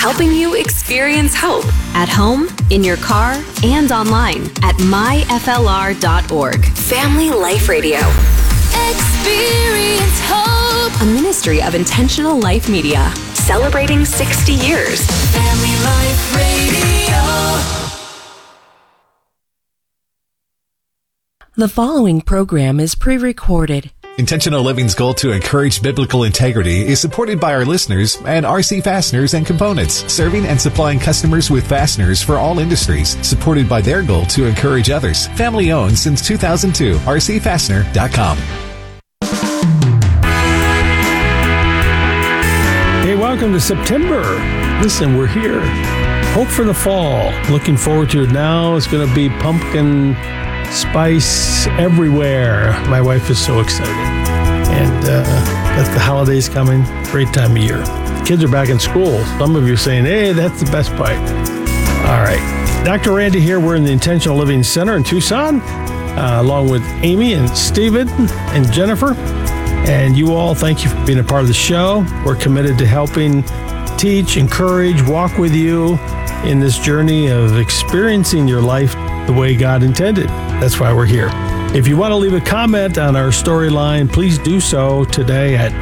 helping you experience hope at home, in your car, and online at myflr.org. Family Life Radio. Experience hope. A ministry of Intentional Life Media, celebrating 60 years. Family Life Radio. The following program is pre-recorded. Intentional Living's goal to encourage biblical integrity is supported by our listeners and RC Fasteners and Components, serving and supplying customers with fasteners for all industries, supported by their goal to encourage others. Family owned since 2002, rcfastener.com. Hey, welcome to September. Listen, we're here. Hope for the fall. Looking forward to it now. It's going to be pumpkin spice everywhere. My wife is so excited. And that's the holidays coming. Great time of year. Kids are back in school. Some of you are saying, hey, that's the best part. All right. Dr. Randy here. We're in the Intentional Living Center in Tucson, along with Amy and Stephen and Jennifer. And you all, thank you for being a part of the show. We're committed to helping teach, encourage, walk with you in this journey of experiencing your life the way God intended. That's why we're here. If you want to leave a comment on our storyline, please do so today at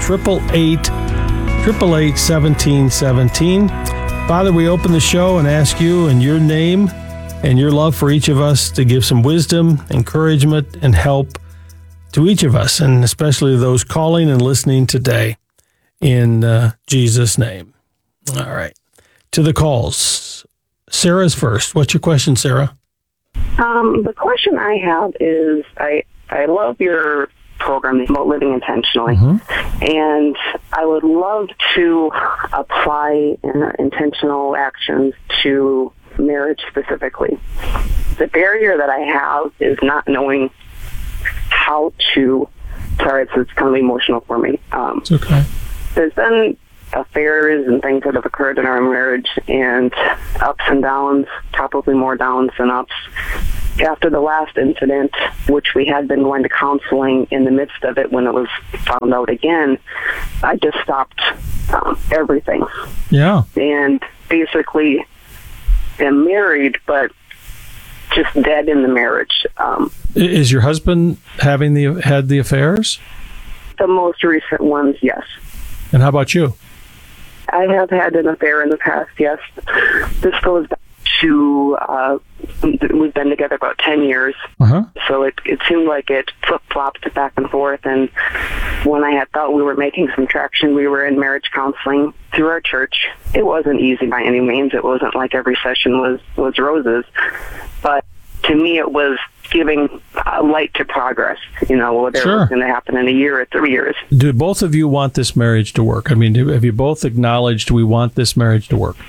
888-1717. Father, we open the show and ask you in your name and your love for each of us to give some wisdom, encouragement, and help to each of us, and especially those calling and listening today, in Jesus' name. All right. To the calls. Sarah's first. What's your question, Sarah? The question I have is, I love your program about living intentionally, and I would love to apply intentional actions to marriage specifically. The barrier that I have is not knowing how to, it's kind of emotional for me. It's okay. There's been affairs and things that have occurred in our marriage, and ups and downs, probably more downs than ups. After the last incident, which we had been going to counseling in the midst of it when it was found out again, I just stopped everything. Yeah. And basically am married, but just dead in the marriage. Is your husband had the affairs? The most recent ones, yes. And how about you? I have had an affair in the past, yes. This goes back to, we've been together about 10 years. So it seemed like it flip-flopped back and forth. And when I had thought we were making some traction, we were in marriage counseling through our church. It wasn't easy by any means. It wasn't like every session was roses. But to me, it was giving light to progress, whether it was going to happen in a year or 3 years. Do both of you want this marriage to work? I mean, have you both acknowledged we want this marriage to work?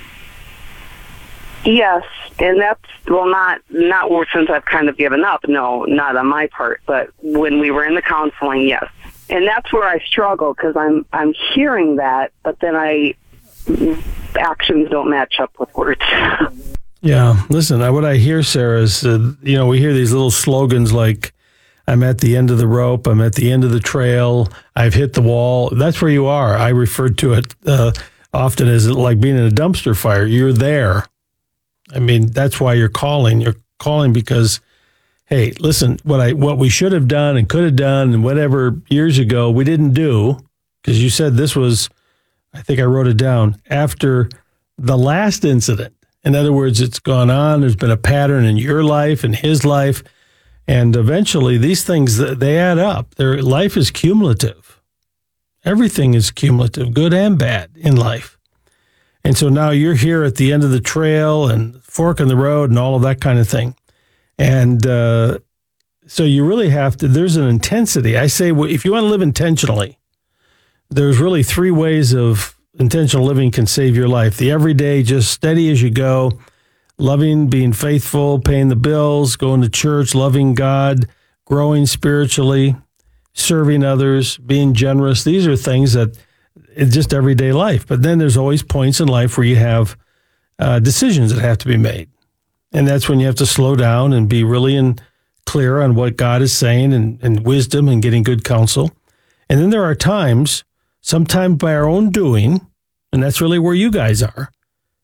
Yes, and that's, not since I've kind of given up, no, not on my part, but when we were in the counseling, yes. And that's where I struggle, because I'm hearing that, but then actions don't match up with words. Yeah, listen, what I hear, Sarah, is, we hear these little slogans like, I'm at the end of the rope, I'm at the end of the trail, I've hit the wall. That's where you are. I refer to it often as like being in a dumpster fire. You're there. I mean, that's why you're calling. You're calling because, hey, listen, what we should have done and could have done and whatever years ago we didn't do, because you said this was, I think I wrote it down, after the last incident. In other words, it's gone on. There's been a pattern in your life and his life. And eventually these things, they add up. Their life is cumulative. Everything is cumulative, good and bad in life. And so now you're here at the end of the trail and fork in the road and all of that kind of thing. And so you really have to, there's an intensity. I say, if you want to live intentionally, there's really 3 ways of intentional living can save your life. The everyday, just steady as you go, loving, being faithful, paying the bills, going to church, loving God, growing spiritually, serving others, being generous. These are things that it's just everyday life. But then there's always points in life where you have decisions that have to be made. And that's when you have to slow down and be really clear on what God is saying and wisdom and getting good counsel. And then there are times, sometimes by our own doing, and that's really where you guys are,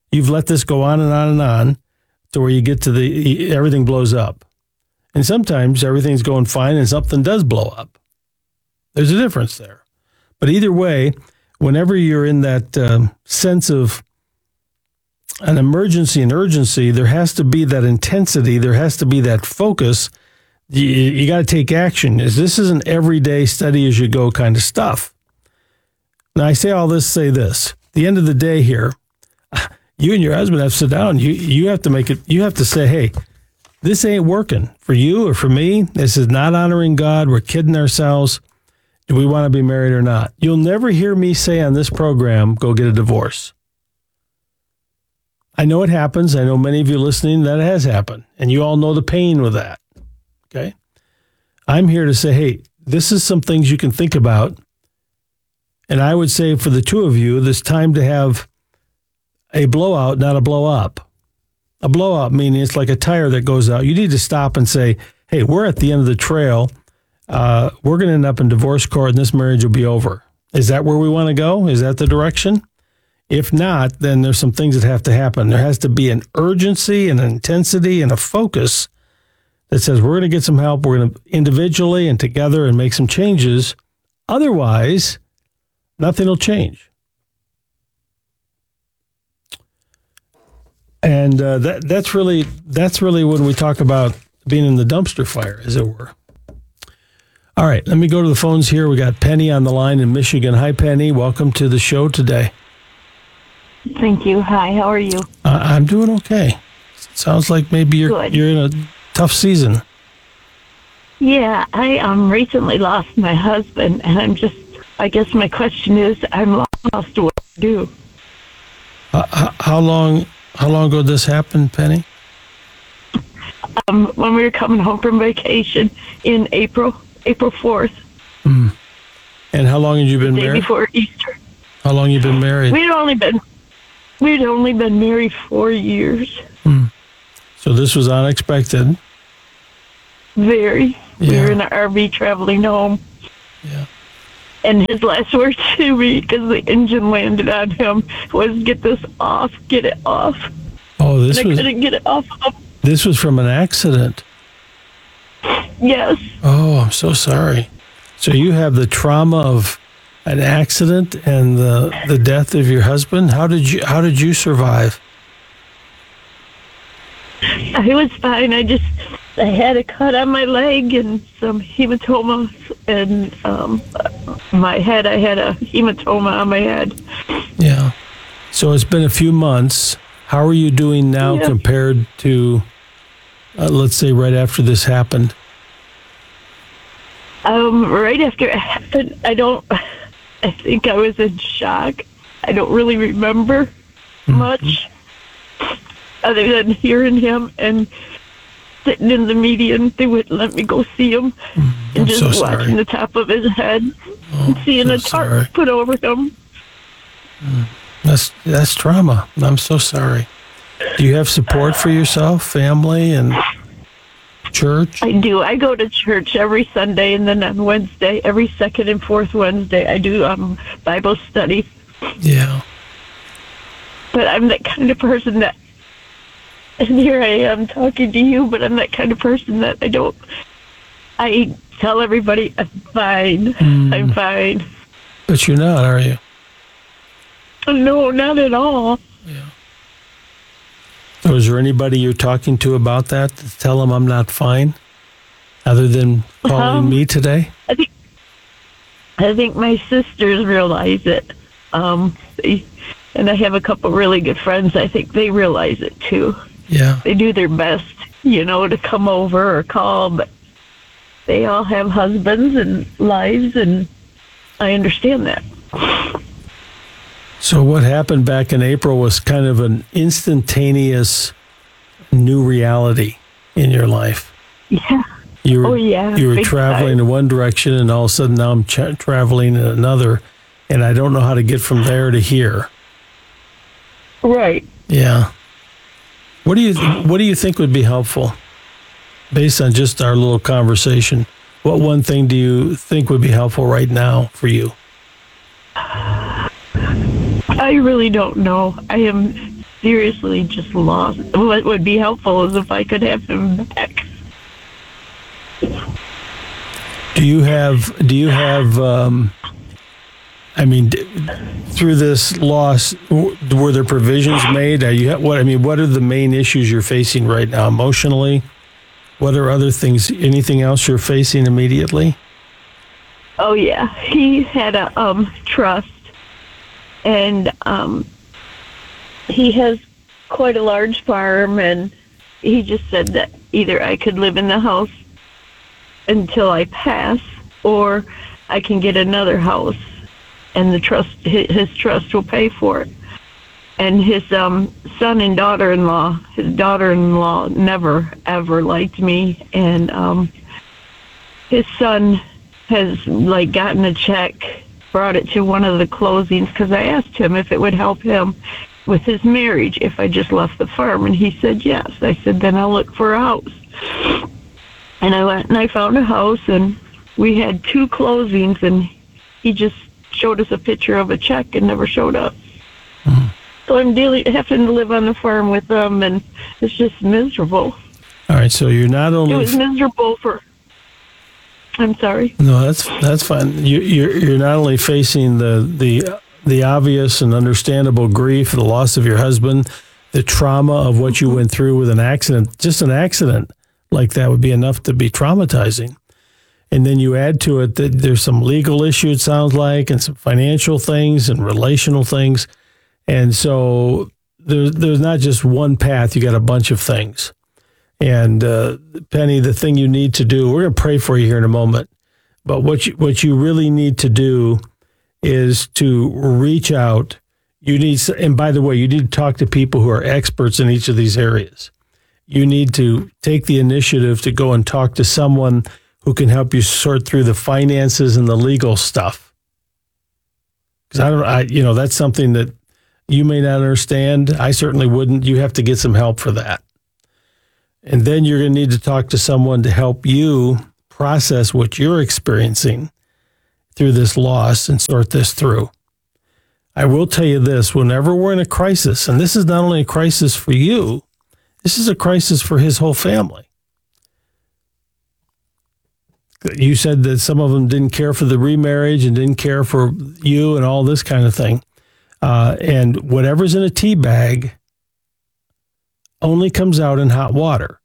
you've let this go on and on and on to where you get to everything blows up. And sometimes everything's going fine and something does blow up. There's a difference there. But either way, whenever you're in that sense of an emergency and urgency, there has to be that intensity. There has to be that focus. You got to take action. This is an everyday study as you go kind of stuff. Now, I say all this, say this. At the end of the day here, you and your husband have to sit down. You have to make it. You have to say, hey, this ain't working for you or for me. This is not honoring God. We're kidding ourselves. Do we want to be married or not? You'll never hear me say on this program, go get a divorce. I know it happens. I know many of you listening, that has happened. And you all know the pain with that. Okay? I'm here to say, hey, this is some things you can think about. And I would say for the two of you, it's time to have a blowout, not a blow up. A blowout meaning it's like a tire that goes out. You need to stop and say, hey, we're at the end of the trail. We're going to end up in divorce court and this marriage will be over. Is that where we want to go? Is that the direction? If not, then there's some things that have to happen. There has to be an urgency and an intensity and a focus that says we're going to get some help. We're going to individually and together and make some changes. Otherwise, nothing will change. And that's really when we talk about being in the dumpster fire, as it were. All right, let me go to the phones here. We got Penny on the line in Michigan. Hi, Penny. Welcome to the show today. Thank you. Hi, how are you? I'm doing okay. Sounds like maybe you're in a tough season. Yeah, I recently lost my husband, and I guess my question is, I'm lost. What to do? How long ago did this happen, Penny? When we were coming home from vacation in April 4th. Mm. And how long had you been married? Day before Easter. How long you been married? We'd only been married 4 years. Mm. So this was unexpected. Very. Yeah. We were in an RV traveling home. Yeah. And his last words to me, because the engine landed on him, was, get this off, get it off. Oh, I couldn't get it off. This was from an accident. Yes. Oh, I'm so sorry. So you have the trauma of an accident and the death of your husband. How did you survive? I was fine. I had a cut on my leg and some hematomas, and my head. I had a hematoma on my head. Yeah. So it's been a few months. How are you doing now compared to, let's say, right after this happened? Right after it happened, I think I was in shock. I don't really remember much other than hearing him and sitting in the median. They wouldn't let me go see him. And just watching the top of his head and seeing a tarp put over him. That's trauma. I'm so sorry. Do you have support for yourself, family, and church? I do. I go to church every Sunday, and then on Wednesday, every second and fourth Wednesday, I do Bible study. Yeah. But I'm that kind of person that, and here I am talking to you, but I'm that kind of person that I tell everybody, I'm fine. I'm fine. But you're not, are you? No, not at all. Yeah. So is there anybody you're talking to about that to tell them I'm not fine, other than calling me today? I think my sisters realize it. And I have a couple really good friends. I think they realize it too. Yeah. They do their best, to come over or call, but they all have husbands and lives, and I understand that. So what happened back in April was kind of an instantaneous new reality in your life. Yeah. You were traveling in one direction, and all of a sudden now I'm traveling in another, and I don't know how to get from there to here. Right. Yeah. What do you think would be helpful, based on just our little conversation? What one thing do you think would be helpful right now for you? I really don't know. I am seriously just lost. What would be helpful is if I could have him back. Do you have, through this loss, were there provisions made? What are the main issues you're facing right now emotionally? What are other things, anything else you're facing immediately? Oh, yeah. He had a trust, and he has quite a large farm, and he just said that either I could live in the house until I pass, or I can get another house, and his trust will pay for it. And his son and daughter-in-law, his daughter-in-law never, ever liked me, and his son has, gotten a check, brought it to one of the closings, because I asked him if it would help him with his marriage if I just left the farm, and he said yes. I said, then I'll look for a house. And I went and I found a house, and we had 2 closings, and he just showed us a picture of a check and never showed up. Mm-hmm. So I'm having to live on the farm with them, and it's just miserable. All right, so you're not only... It was miserable for... I'm sorry. No, that's fine. You're not only facing the obvious and understandable grief, the loss of your husband, the trauma of what you went through with an accident. Just an accident like that would be enough to be traumatizing. And then you add to it that there's some legal issue, it sounds like, and some financial things and relational things. And so there's not just one path. You got a bunch of things. And Penny, the thing you need to do, we're going to pray for you here in a moment, but what you really need to do is to reach out. And by the way, you need to talk to people who are experts in each of these areas. You need to take the initiative to go and talk to someone who can help you sort through the finances and the legal stuff. Because that's something that you may not understand. I certainly wouldn't. You have to get some help for that. And then you're going to need to talk to someone to help you process what you're experiencing through this loss and sort this through. I will tell you this, whenever we're in a crisis, and this is not only a crisis for you, this is a crisis for his whole family. You said that some of them didn't care for the remarriage and didn't care for you and all this kind of thing. And whatever's in a tea bag only comes out in hot water.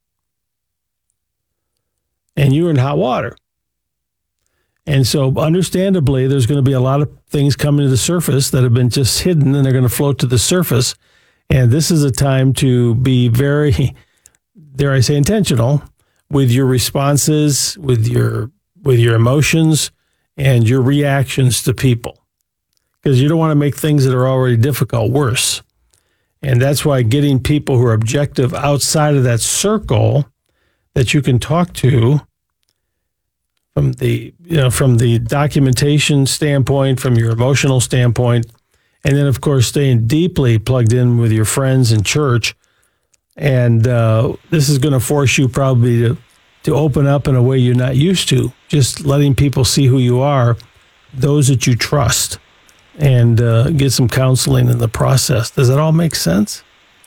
And you're in hot water. And so understandably, there's going to be a lot of things coming to the surface that have been just hidden, and they're going to float to the surface. And this is a time to be very, dare I say, intentional with your responses, with your emotions, and your reactions to people. Because you don't want to make things that are already difficult worse. And that's why getting people who are objective outside of that circle that you can talk to from the documentation standpoint, from your emotional standpoint, and then, of course, staying deeply plugged in with your friends in church. And this is going to force you probably to open up in a way you're not used to, just letting people see who you are, those that you trust, and get some counseling in the process. Does that all make sense?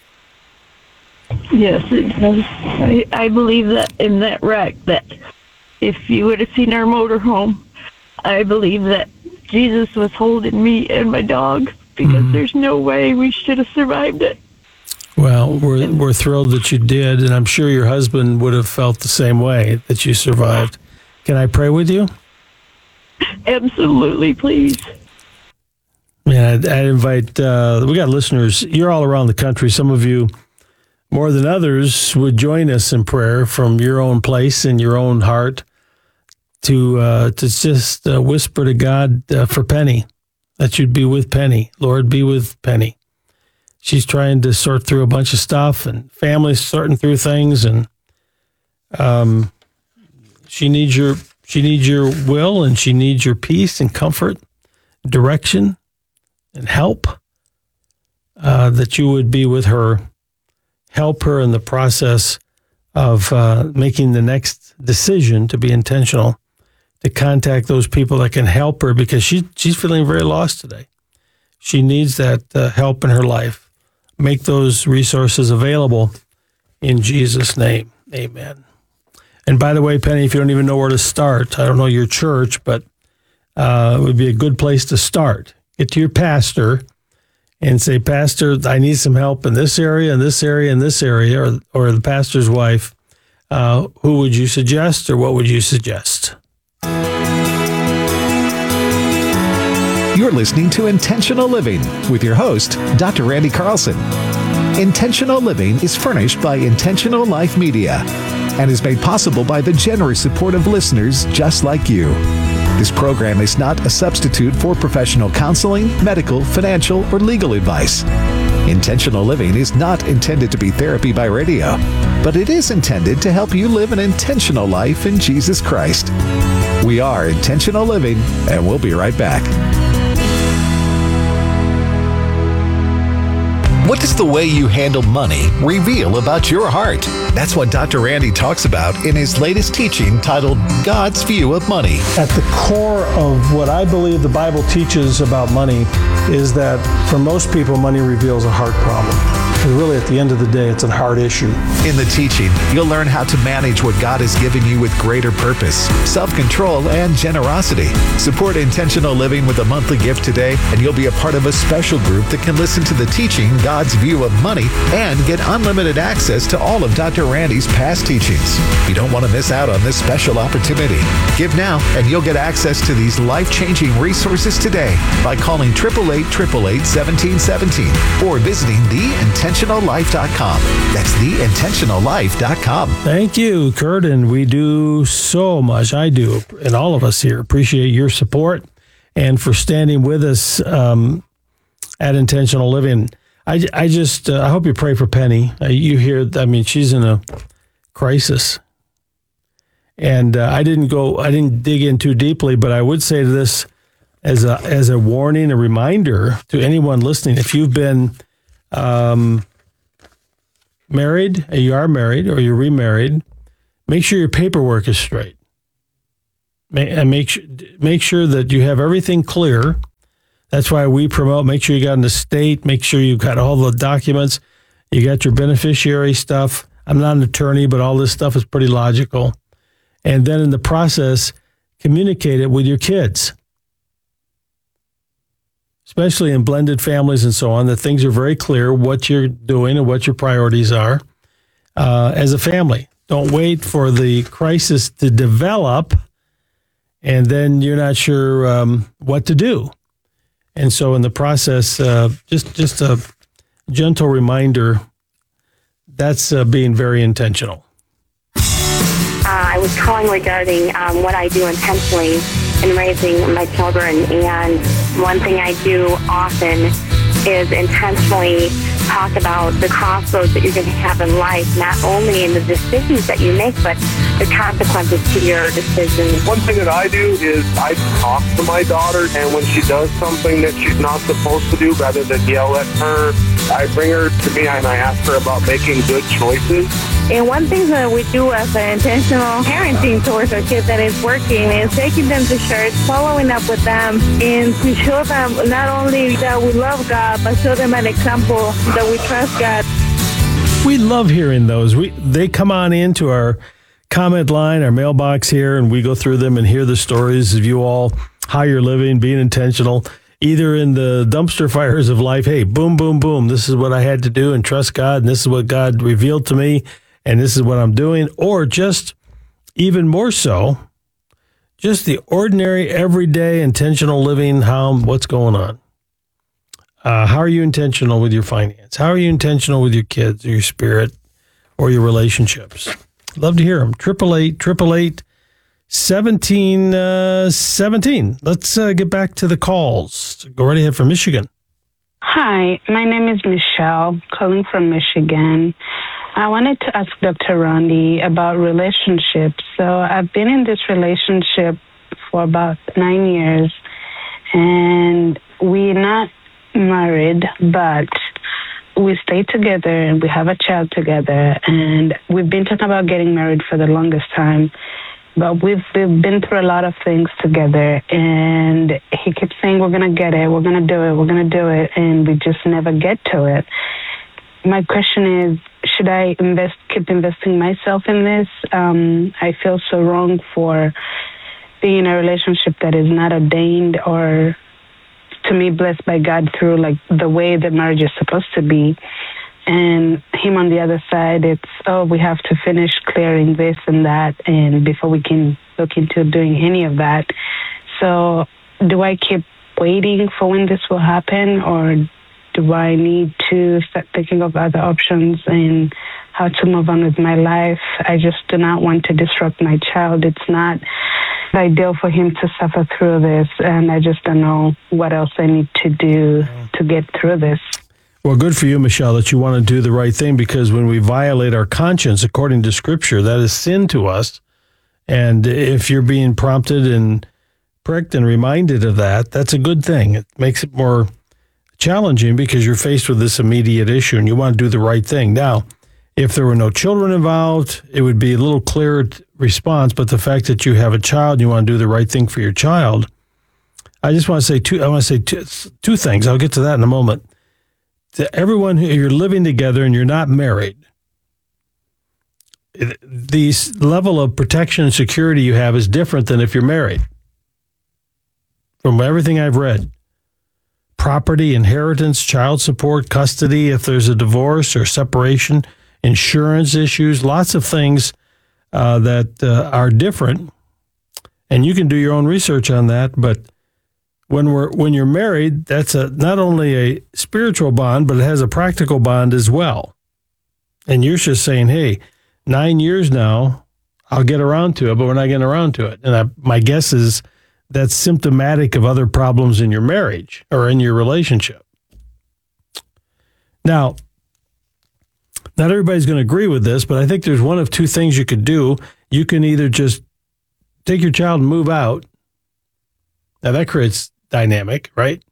Yes, it does. I believe that in that wreck, that if you would have seen our motorhome, I believe that Jesus was holding me and my dog, because there's no way we should have survived it. Well, we're thrilled that you did, and I'm sure your husband would have felt the same way, that you survived. Can I pray with you? Absolutely, please. Man, I'd invite, we got listeners, you're all around the country. Some of you, more than others, would join us in prayer from your own place in your own heart to just whisper to God for Penny, that you'd be with Penny. Lord, be with Penny. She's trying to sort through a bunch of stuff, and family's sorting through things, and she needs your will, and she needs your peace and comfort, direction, and help. That you would be with her, help her in the process of making the next decision, to be intentional, to contact those people that can help her, because she's feeling very lost today. She needs that help in her life. make those resources available in Jesus' name. Amen. And by the way, Penny, if you don't even know where to start, I don't know your church, but it would be a good place to start. Get to your pastor and say, Pastor, I need some help in this area, in this area, in this area, or the pastor's wife. Who would you suggest, or what would you suggest? You're listening to Intentional Living with your host, Dr. Randy Carlson. Intentional Living is furnished by Intentional Life Media and is made possible by the generous support of listeners just like you. This program is not a substitute for professional counseling, medical, financial, or legal advice. Intentional Living is not intended to be therapy by radio, but it is intended to help you live an intentional life in Jesus Christ. We are Intentional Living, and we'll be right back. What does the way you handle money reveal about your heart? That's what Dr. Randy talks about in his latest teaching titled God's View of Money. At the core of what I believe the Bible teaches about money is that for most people, money reveals a heart problem. And really, at the end of the day, it's a heart issue. In the teaching, you'll learn how to manage what God has given you with greater purpose, self-control, and generosity. Support Intentional Living with a monthly gift today, and you'll be a part of a special group that can listen to the teaching God's View of Money and get unlimited access to all of Dr. Randy's past teachings. You don't want to miss out on this special opportunity. Give now, and you'll get access to these life-changing resources today by calling 888-888-1717 or visiting theintentionallife.com. That's theintentionallife.com. Thank you, Kurt, and we do so much. I do, and all of us here appreciate your support and for standing with us at Intentional Living. I hope you pray for Penny. You hear, she's in a crisis. And I didn't dig in too deeply, but I would say this as a warning, a reminder to anyone listening. If you've been married, you are married, or you're remarried, make sure your paperwork is straight. Make sure that you have everything clear. That's why we promote, make sure you got an estate, make sure you've got all the documents, you got your beneficiary stuff. I'm not an attorney, but all this stuff is pretty logical. And then in the process, communicate it with your kids, especially in blended families and so on, that things are very clear what you're doing and what your priorities are as a family. Don't wait for the crisis to develop, and then you're not sure what to do. And so in the process, just a gentle reminder, that's being very intentional. I was calling regarding what I do intentionally in raising my children, and one thing I do often is intentionally talk about the crossroads that you're going to have in life, not only in the decisions that you make, but the consequences to your decisions. One thing that I do is I talk to my daughter, and when she does something that she's not supposed to do, rather than yell at her, I bring her to me and I ask her about making good choices. And one thing that we do as an intentional parenting towards our kids that is working is taking them to church, following up with them, and to show them not only that we love God, but show them an example that we trust God. We love hearing those. They come on into our comment line, our mailbox here, and we go through them and hear the stories of you all, how you're living, being intentional, either in the dumpster fires of life. Hey, boom, boom, boom. This is what I had to do, and trust God, and this is what God revealed to me, and this is what I'm doing. Or just even more so, just the ordinary, everyday, intentional living. What's going on? How are you intentional with your finance? How are you intentional with your kids or your spirit or your relationships? Love to hear them. 888-888-1717. Let's get back to the calls. Go right ahead from Michigan. Hi, my name is Michelle, calling from Michigan. I wanted to ask Dr. Randy about relationships. So I've been in this relationship for about 9 years, and we're not married, but we stay together and we have a child together, and we've been talking about getting married for the longest time, but we've been through a lot of things together, and he keeps saying we're going to get it, we're going to do it, and we just never get to it. my question is, should I keep investing myself in this? I feel so wrong for being in a relationship that is not ordained or, to me, blessed by God through like the way that marriage is supposed to be. And him on the other side, it's, we have to finish clearing this and that, and before we can look into doing any of that. So do I keep waiting for when this will happen, or do I need to start thinking of other options and how to move on with my life? I just do not want to disrupt my child. It's not ideal for him to suffer through this, and I just don't know what else I need to do to get through this. Well, good for you, Michelle, that you want to do the right thing, because when we violate our conscience, according to Scripture, that is sin to us. And if you're being prompted and pricked and reminded of that, that's a good thing. It makes it more challenging because you're faced with this immediate issue and you want to do the right thing. Now, if there were no children involved, it would be a little clearer response, but the fact that you have a child and you want to do the right thing for your child, I just want to say two things. I'll get to that in a moment. To everyone who you're living together and you're not married, the level of protection and security you have is different than if you're married. From everything I've read, property, inheritance, child support, custody, if there's a divorce or separation, insurance issues, lots of things that are different. And you can do your own research on that. But when you're married, that's not only a spiritual bond, but it has a practical bond as well. And you're just saying, hey, 9 years now, I'll get around to it, but we're not getting around to it. And my guess is that's symptomatic of other problems in your marriage or in your relationship. Now, not everybody's going to agree with this, but I think there's one of two things you could do. You can either just take your child and move out. Now, that creates dynamic, right?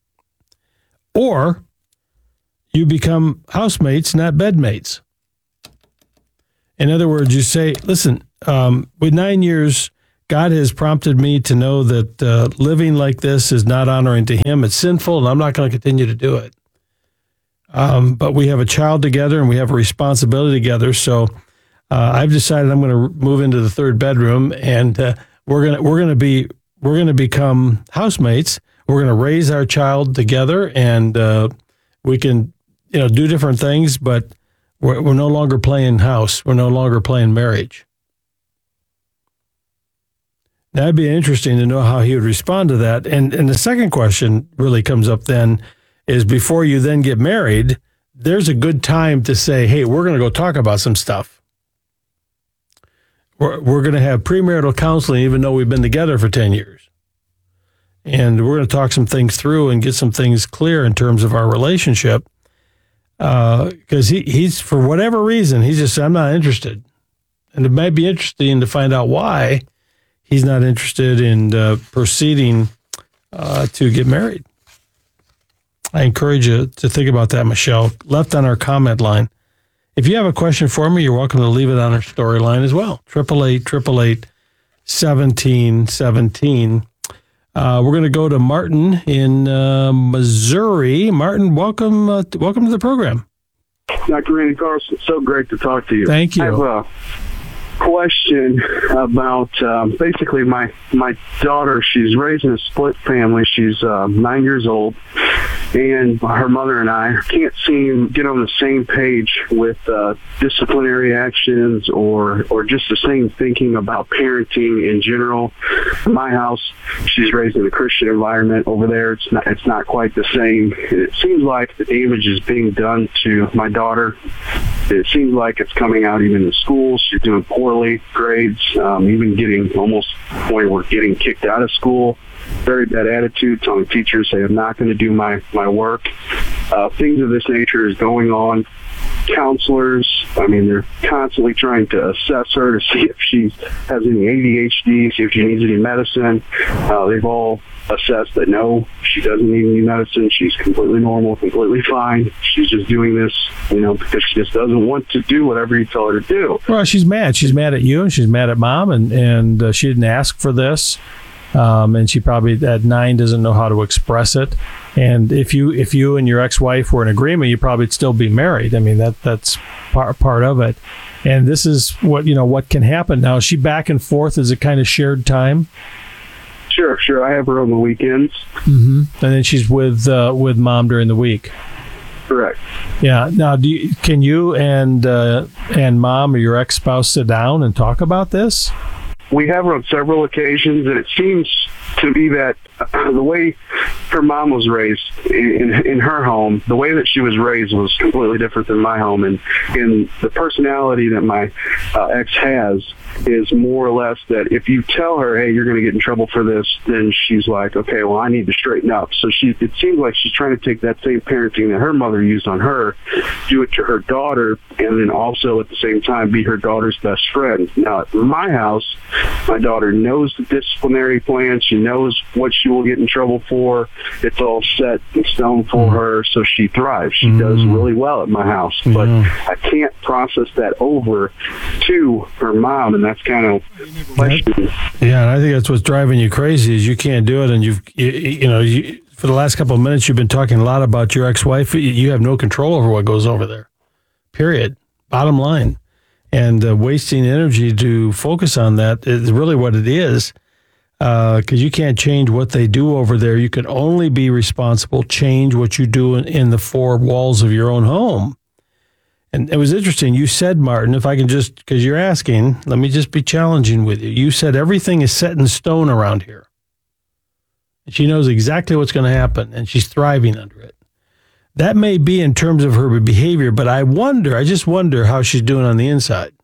Or you become housemates, not bedmates. In other words, you say, listen, with 9 years, God has prompted me to know that living like this is not honoring to him. It's sinful, and I'm not going to continue to do it. But we have a child together, and we have a responsibility together. So I've decided I'm going to move into the third bedroom, and we're going to become housemates. We're going to raise our child together, and we can, do different things. But we're no longer playing house. We're no longer playing marriage. Now, it'd be interesting to know how he would respond to that. And the second question really comes up then is, before you then get married, there's a good time to say, hey, we're going to go talk about some stuff. We're going to have premarital counseling, even though we've been together for 10 years. And we're going to talk some things through and get some things clear in terms of our relationship. Because he's, for whatever reason, he's just said, I'm not interested. And it might be interesting to find out why he's not interested in proceeding to get married. I encourage you to think about that, Michelle. Left on our comment line. If you have a question for me, you're welcome to leave it on our story line as well. 888-888-1717. We're going to go to Martin in Missouri. Martin, welcome to the program. Dr. Randy Carlson, so great to talk to you. Thank you. I have a question about basically my daughter. She's raised in a split family. She's 9 years old, and her mother and I can't seem to get on the same page with disciplinary actions or just the same thinking about parenting in general. In my house, she's raised in a Christian environment. Over there, it's not quite the same. It seems like the damage is being done to my daughter. It seems like it's coming out even in school. She's doing poorly, grades, even getting almost to the point where getting kicked out of school. Very bad attitude, telling teachers, hey, I'm not going to do my work. Things of this nature is going on. Counselors, they're constantly trying to assess her to see if she has any ADHD, see if she needs any medicine. They've all assessed that no, she doesn't need any medicine. She's completely normal, completely fine. She's just doing this, because she just doesn't want to do whatever you tell her to do. Well, she's mad. She's mad at you, and she's mad at mom, and she didn't ask for this. And she probably at 9 doesn't know how to express it. And if you and your ex-wife were in agreement, you probably would still be married. I mean, that's part of it. And this is what can happen. Now, is she back and forth? Is it kind of shared time? Sure. I have her on the weekends. Mm-hmm. And then she's with mom during the week. Correct. Yeah. Now, can you and mom or your ex-spouse sit down and talk about this? We have on several occasions, and it seems to be that the way her mom was raised in her home, the way that she was raised was completely different than my home, and the personality that my ex has is more or less that if you tell her, hey, you're going to get in trouble for this, then she's like, okay, well, I need to straighten up. So it seems like she's trying to take that same parenting that her mother used on her, do it to her daughter, and then also at the same time be her daughter's best friend. Now, at my house, my daughter knows the disciplinary plan. She knows what she will get in trouble for. It's all set in stone for her, so she thrives. She does really well at my house, but I can't process that over to her mom, and that's kind of question. Yeah, and I think that's what's driving you crazy is you can't do it, and you for the last couple of minutes you've been talking a lot about your ex-wife. You have no control over what goes over there. Period. Bottom line. And wasting energy to focus on that is really what it is, because you can't change what they do over there. You can only be responsible, change what you do in the four walls of your own home. And it was interesting. You said, Martin, if I can just, because you're asking, let me just be challenging with you. You said everything is set in stone around here. She knows exactly what's going to happen, and she's thriving under it. That may be in terms of her behavior, but I just wonder how she's doing on the inside.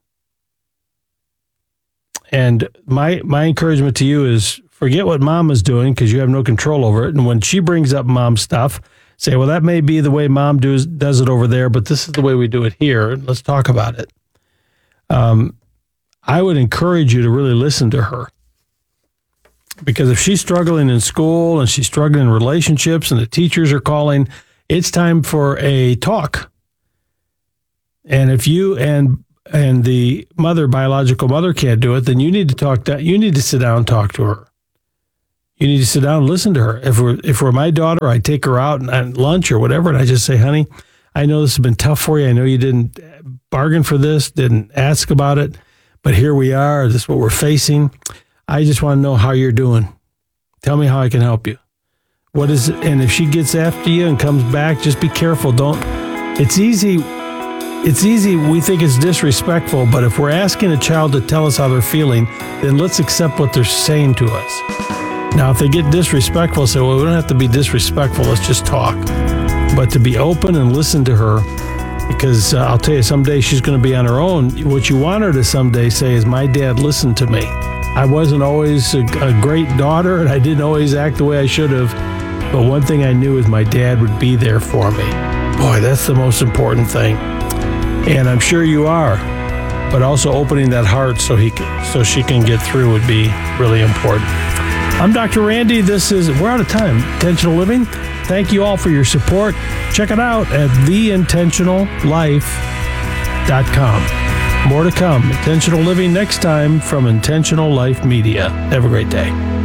And my encouragement to you is forget what mom is doing because you have no control over it. And when she brings up mom's stuff, say, well, that may be the way mom does it over there, but this is the way we do it here. Let's talk about it. I would encourage you to really listen to her. Because if she's struggling in school and she's struggling in relationships and the teachers are calling, it's time for a talk. And if you and the biological mother can't do it, then you need to sit down and talk to her. You need to sit down and listen to her. If we're my daughter, I take her out and lunch or whatever, and I just say, honey, I know this has been tough for you. I know you didn't bargain for this, didn't ask about it, but here we are. This is what we're facing. I just want to know how you're doing. Tell me how I can help you. What is it? And if she gets after you and comes back, just be careful. It's easy. We think it's disrespectful, but if we're asking a child to tell us how they're feeling, then let's accept what they're saying to us. Now, if they get disrespectful, say, well, we don't have to be disrespectful. Let's just talk. But to be open and listen to her, because I'll tell you, someday she's going to be on her own. What you want her to someday say is, my dad listened to me. I wasn't always a great daughter, and I didn't always act the way I should have. But one thing I knew is my dad would be there for me. Boy, that's the most important thing. And I'm sure you are. But also opening that heart so she can get through would be really important. I'm Dr. Randy. We're out of time. Intentional Living. Thank you all for your support. Check it out at theintentionallife.com. More to come. Intentional Living next time from Intentional Life Media. Have a great day.